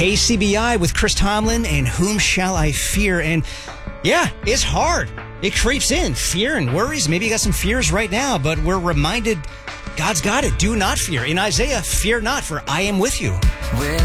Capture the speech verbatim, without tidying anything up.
K C B I with Chris Tomlin and Whom Shall I Fear? And yeah, it's hard. It creeps in. Fear and worries. Maybe you got some fears right now, but we're reminded God's got it. Do not fear. In Isaiah, fear not, for I am with you.